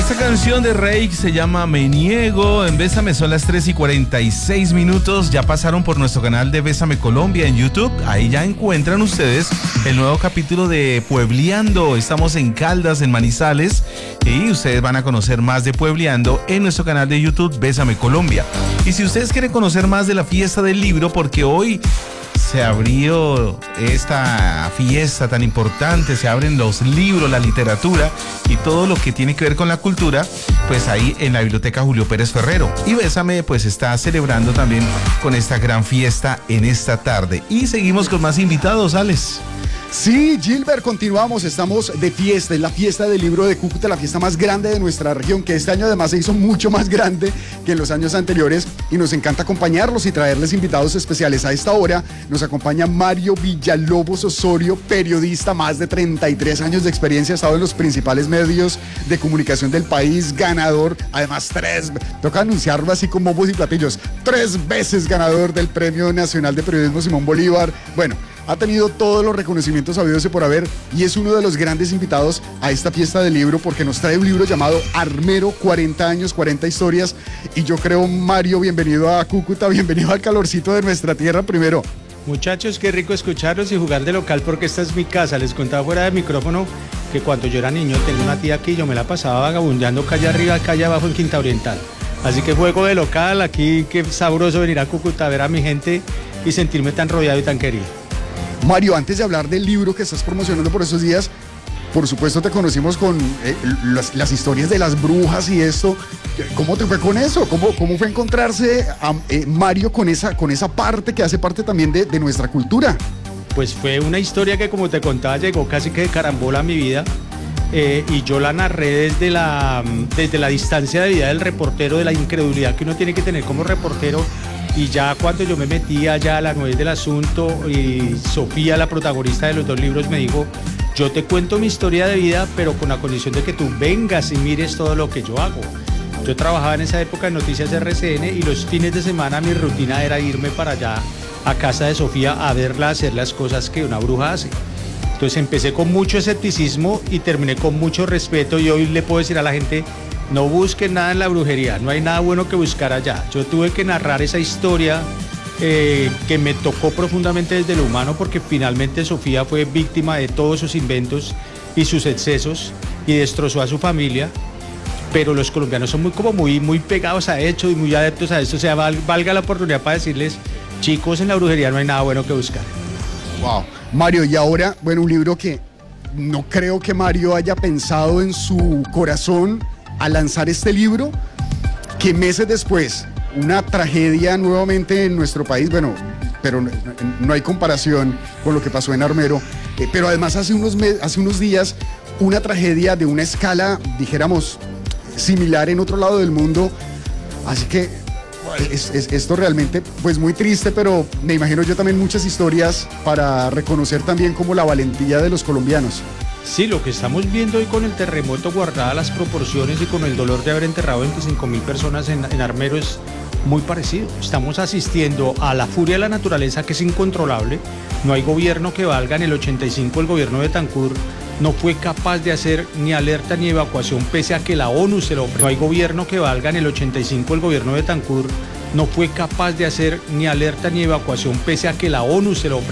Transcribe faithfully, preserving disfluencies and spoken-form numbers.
Esta canción de Reik se llama Me Niego. En Bésame son las tres y cuarenta y seis minutos. Ya pasaron por nuestro canal de Bésame Colombia en YouTube. Ahí ya encuentran ustedes el nuevo capítulo de Puebleando. Estamos en Caldas, en Manizales, y ustedes van a conocer más de Puebleando en nuestro canal de YouTube Bésame Colombia. Y si ustedes quieren conocer más de la fiesta del libro, porque hoy se abrió esta fiesta tan importante, se abren los libros, la literatura y todo lo que tiene que ver con la cultura, pues ahí en la Biblioteca Julio Pérez Ferrero. Y Bésame pues está celebrando también con esta gran fiesta en esta tarde. Y seguimos con más invitados, Alex. Sí, Gilbert, continuamos, estamos de fiesta, es la fiesta del libro de Cúcuta, la fiesta más grande de nuestra región, que este año además se hizo mucho más grande que en los años anteriores, y nos encanta acompañarlos y traerles invitados especiales. A esta hora nos acompaña Mario Villalobos Osorio, periodista, más de treinta y tres años de experiencia, ha estado en los principales medios de comunicación del país, ganador, además tres, toca anunciarlo así con bombos y platillos, tres veces ganador del Premio Nacional de Periodismo Simón Bolívar. Bueno, ha tenido todos los reconocimientos habidos y por haber, y es uno de los grandes invitados a esta fiesta del libro, porque nos trae un libro llamado Armero, cuarenta años, cuarenta historias. Y yo creo, Mario, bienvenido a Cúcuta, bienvenido al calorcito de nuestra tierra primero. Muchachos, qué rico escucharlos y jugar de local, porque esta es mi casa. Les contaba fuera del micrófono que cuando yo era niño tengo una tía aquí, yo me la pasaba vagabundeando calle arriba, calle abajo en Quinta Oriental. Así que juego de local aquí, qué sabroso venir a Cúcuta a ver a mi gente y sentirme tan rodeado y tan querido. Mario, antes de hablar del libro que estás promocionando por esos días, por supuesto te conocimos con eh, las, las historias de las brujas y esto. ¿Cómo te fue con eso? ¿Cómo, cómo fue encontrarse a eh, Mario con esa, con esa parte que hace parte también de, de nuestra cultura? Pues fue una historia que, como te contaba, llegó casi que de carambola a mi vida, eh, y yo la narré desde la, desde la distancia de vida del reportero, de la incredulidad que uno tiene que tener como reportero. Y ya cuando yo me metí allá a la nuez del asunto, y Sofía, la protagonista de los dos libros, me dijo: yo te cuento mi historia de vida, pero con la condición de que tú vengas y mires todo lo que yo hago. Yo trabajaba en esa época en Noticias R C N, y los fines de semana mi rutina era irme para allá a casa de Sofía a verla hacer las cosas que una bruja hace. Entonces empecé con mucho escepticismo y terminé con mucho respeto, y hoy le puedo decir a la gente: no busquen nada en la brujería, no hay nada bueno que buscar allá. Yo tuve que narrar esa historia eh, que me tocó profundamente desde lo humano, porque finalmente Sofía fue víctima de todos sus inventos y sus excesos y destrozó a su familia. Pero los colombianos son muy, como muy, muy pegados a esto y muy adeptos a esto. O sea, val, valga la oportunidad para decirles: chicos, en la brujería no hay nada bueno que buscar. Wow. Mario, y ahora, bueno, un libro que no creo que Mario haya pensado en su corazón a lanzar este libro, que meses después, una tragedia nuevamente en nuestro país, bueno, pero no, no hay comparación con lo que pasó en Armero, eh, pero además hace unos, mes, hace unos días, una tragedia de una escala, dijéramos, similar en otro lado del mundo. Así que es, es, esto realmente, pues muy triste, pero me imagino yo también muchas historias para reconocer también como la valentía de los colombianos. Sí, lo que estamos viendo hoy con el terremoto, guardadas las proporciones y con el dolor de haber enterrado veinticinco mil personas en, en Armero, es muy parecido. Estamos asistiendo a la furia de la naturaleza, que es incontrolable. No hay gobierno que valga. En el ochenta y cinco el gobierno de Betancur no fue capaz de hacer ni alerta ni evacuación, pese a que la ONU se lo ofreció. No hay gobierno que valga. En el ochenta y cinco el gobierno de Betancur no fue capaz de hacer ni alerta ni evacuación, pese a que la ONU se lo ofreció.